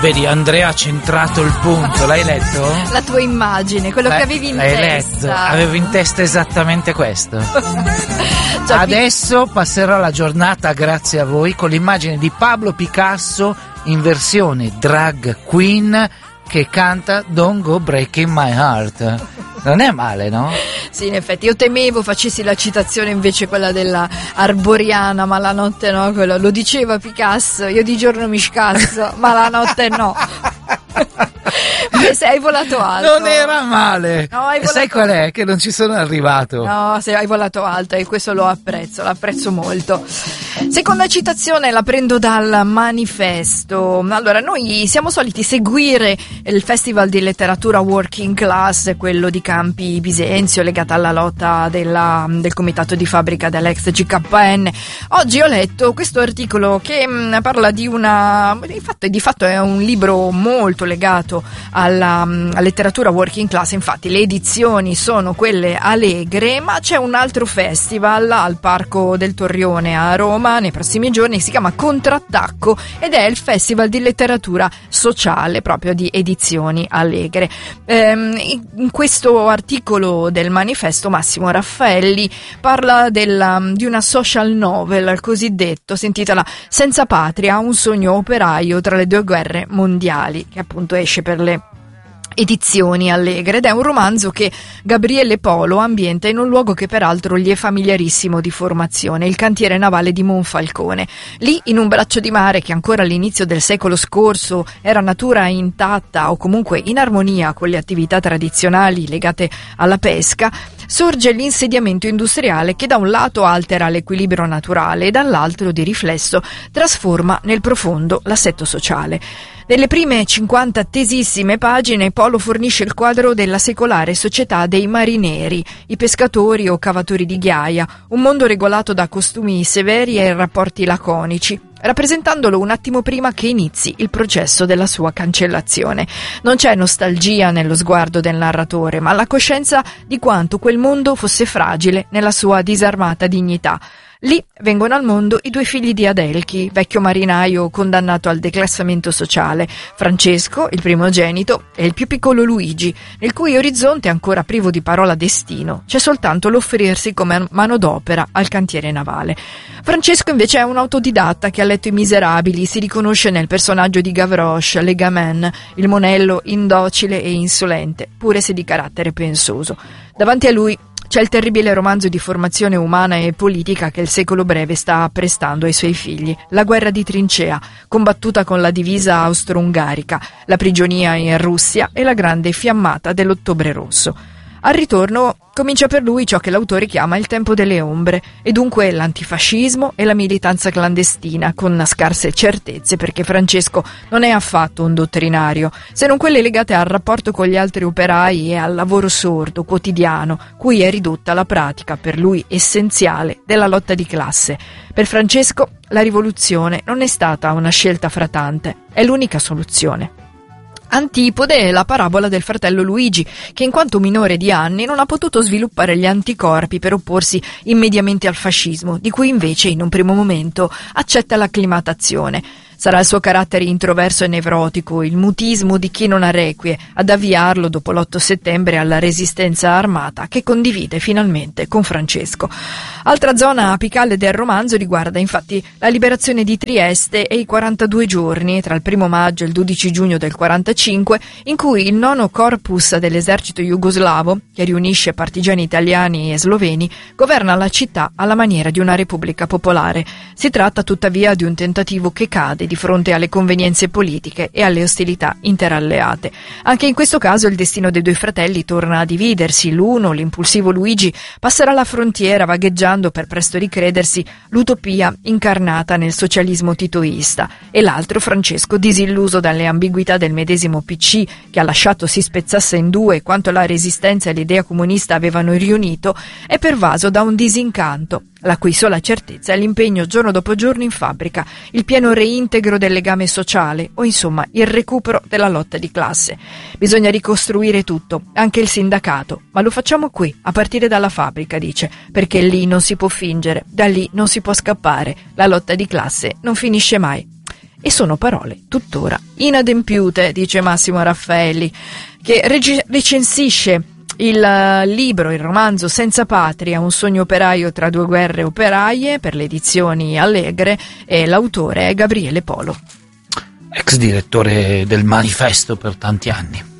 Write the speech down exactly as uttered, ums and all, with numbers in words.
Vedi, Andrea ha centrato il punto, l'hai letto? La tua immagine, quello Beh, che avevi in l'hai testa. letto, avevo in testa esattamente questo. Cioè, Adesso passerò la giornata, grazie a voi, con l'immagine di Pablo Picasso in versione drag queen che canta Don't Go Breaking My Heart. Non è male, no? Sì, in effetti, io temevo facessi la citazione invece quella della arboriana, ma la notte no, quello lo diceva Picasso, io di giorno mi scazzo, ma la notte no. Se hai volato alto. Non era male. No, hai e sai qual è? Che non ci sono arrivato. No, se hai volato alto, e questo lo apprezzo, l'apprezzo molto. Seconda citazione la prendo dal manifesto. Allora, noi siamo soliti seguire il Festival di Letteratura Working Class, quello di Campi Bisenzio, legata alla lotta della, del comitato di fabbrica dell'ex G K N. Oggi ho letto questo articolo che mh, parla di una... Di fatto, di fatto è un libro molto legato alla, alla letteratura working class. Infatti le edizioni sono quelle allegre, ma c'è un altro festival al Parco del Torrione a Roma nei prossimi giorni, si chiama Contrattacco ed è il festival di letteratura sociale proprio di edizioni allegre. Ehm, in questo articolo del manifesto Massimo Raffaelli parla della, di una social novel, il cosiddetto, si intitola Senza patria, un sogno operaio tra le due guerre mondiali, che appunto esce per le edizioni allegre ed è un romanzo che Gabriele Polo ambienta in un luogo che peraltro gli è familiarissimo di formazione, il cantiere navale di Monfalcone. Lì, in un braccio di mare che ancora all'inizio del secolo scorso era natura intatta o comunque in armonia con le attività tradizionali legate alla pesca, sorge l'insediamento industriale che da un lato altera l'equilibrio naturale e dall'altro, di riflesso, trasforma nel profondo l'assetto sociale. Nelle prime cinquanta tesissime pagine Polo fornisce il quadro della secolare società dei marineri, i pescatori o cavatori di ghiaia, un mondo regolato da costumi severi e rapporti laconici, rappresentandolo un attimo prima che inizi il processo della sua cancellazione. Non c'è nostalgia nello sguardo del narratore, ma la coscienza di quanto quel mondo fosse fragile nella sua disarmata dignità. Lì vengono al mondo i due figli di Adelchi, vecchio marinaio condannato al declassamento sociale, Francesco, il primogenito, e il più piccolo Luigi, nel cui orizzonte, ancora privo di parola destino, c'è soltanto l'offrirsi come manodopera al cantiere navale. Francesco invece è un autodidatta che ha letto I Miserabili, si riconosce nel personaggio di Gavroche, Legamen, il monello indocile e insolente, pure se di carattere pensoso. Davanti a lui c'è il terribile romanzo di formazione umana e politica che il secolo breve sta apprestando ai suoi figli, la guerra di trincea, combattuta con la divisa austro-ungarica, la prigionia in Russia e la grande fiammata dell'Ottobre Rosso. Al ritorno comincia per lui ciò che l'autore chiama il tempo delle ombre, e dunque l'antifascismo e la militanza clandestina, con scarse certezze, perché Francesco non è affatto un dottrinario, se non quelle legate al rapporto con gli altri operai e al lavoro sordo, quotidiano, cui è ridotta la pratica, per lui essenziale, della lotta di classe. Per Francesco la rivoluzione non è stata una scelta fra tante, è l'unica soluzione. Antipode è la parabola del fratello Luigi, che in quanto minore di anni non ha potuto sviluppare gli anticorpi per opporsi immediatamente al fascismo, di cui invece in un primo momento accetta l'acclimatazione. Sarà il suo carattere introverso e nevrotico, il mutismo di chi non ha requie, ad avviarlo dopo l'otto settembre alla resistenza armata che condivide finalmente con Francesco. Altra zona apicale del romanzo riguarda infatti la liberazione di Trieste e i quarantadue giorni, tra il primo maggio e il dodici giugno del quarantacinque, in cui il nono corpus dell'esercito jugoslavo, che riunisce partigiani italiani e sloveni, governa la città alla maniera di una repubblica popolare. Si tratta tuttavia di un tentativo che cade di fronte alle convenienze politiche e alle ostilità interalleate. Anche in questo caso il destino dei due fratelli torna a dividersi. L'uno, l'impulsivo Luigi, passerà la frontiera vagheggiando per presto ricredersi l'utopia incarnata nel socialismo titoista, e l'altro, Francesco, disilluso dalle ambiguità del medesimo P C che ha lasciato si spezzasse in due quanto la resistenza e l'idea comunista avevano riunito, è pervaso da un disincanto, la cui sola certezza è l'impegno giorno dopo giorno in fabbrica, il pieno reintegro del legame sociale o insomma il recupero della lotta di classe. Bisogna ricostruire tutto, anche il sindacato, ma lo facciamo qui, a partire dalla fabbrica, dice, perché lì non si può fingere, da lì non si può scappare, la lotta di classe non finisce mai. e sono parole tuttora inadempiute, dice Massimo Raffaelli, che reg- recensisce il libro, il romanzo Senza Patria, un sogno operaio tra due guerre operaie per le edizioni Allegre, e l'autore è Gabriele Polo. Ex direttore del Manifesto per tanti anni.